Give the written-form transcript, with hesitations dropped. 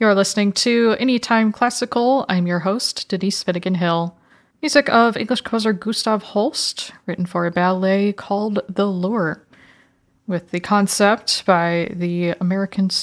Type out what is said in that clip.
You're listening to Anytime Classical. I'm your host, Denise Finnegan Hill. Music of English composer Gustav Holst, written for a ballet called The Lure, with the concept by the American